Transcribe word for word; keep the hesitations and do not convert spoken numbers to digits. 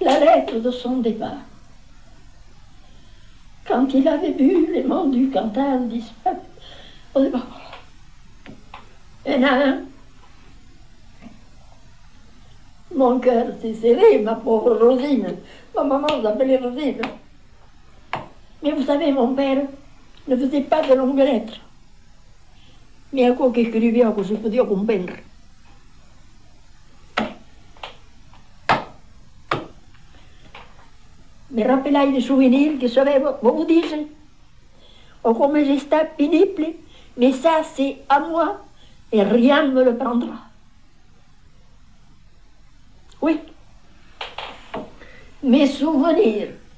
la lettre de son départ. Quand il avait vu les mots du Cantal disparu au départ. Et là, mon cœur s'est serré, ma pauvre Rosine. Ma maman s'appelait Rosine. Mais vous savez, mon père ne faisait pas de longues lettres. Mais à quoi qu'écrivait, que je pouvais comprendre. Me rappelai des souvenirs que je vais vous dire. Oh, comme j'étais pénible, mais ça c'est à moi et rien ne me le prendra. Oui, mes souvenirs